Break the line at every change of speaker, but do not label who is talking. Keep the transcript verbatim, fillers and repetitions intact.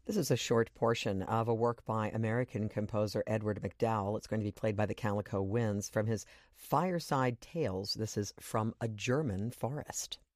This is a short portion of a work by American composer Edward MacDowell. It's going to be played by the Calico Winds from his Fireside Tales. This is From a German Forest.